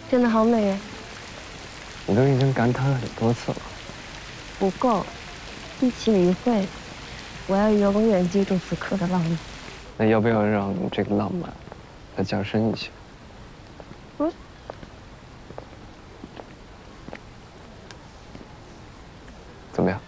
真的好美哎！ 你都已经感叹很多次了。 不够，一起一会，我要永远记住此刻的浪漫。 那要不要让这个浪漫再加深一些？